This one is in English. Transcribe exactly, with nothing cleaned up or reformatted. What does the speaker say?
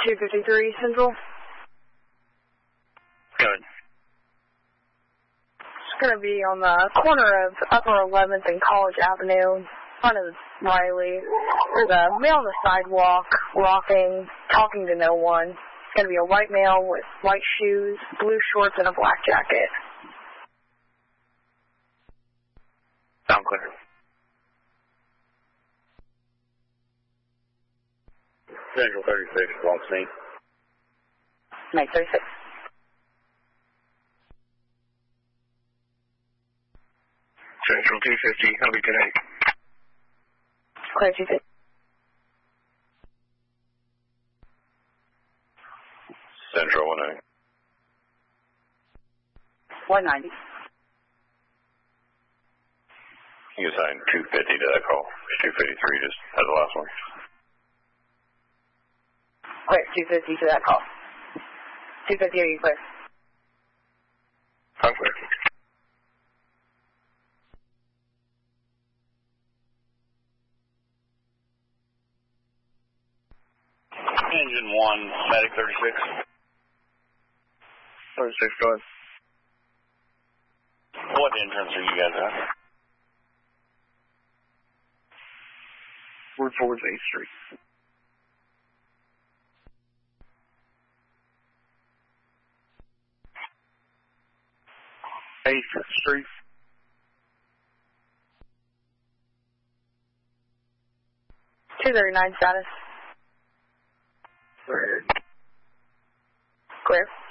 two fifty-three Central. Good. It's going to be on the corner of Upper eleventh and College Avenue, in front of Riley. There's a male on the sidewalk, walking, talking to no one. It's going to be a white male with white shoes, blue shorts, and a black jacket. Sound clear. Central thirty-six, long scene. May thirty-six. Central two fifty, I'll be today. Clear two fifty. Central one ninety. one ninety. You assigned two fifty to that call. two fifty-three just had the last one. Clear, two fifty to that call. two fifty, are you clear? I'm clear. Engine one, Medic thirty-six. thirty-six, go ahead. What entrance are you guys at? We're towards eighth Street. eighth Street. two thirty-nine status. Clear. Clear.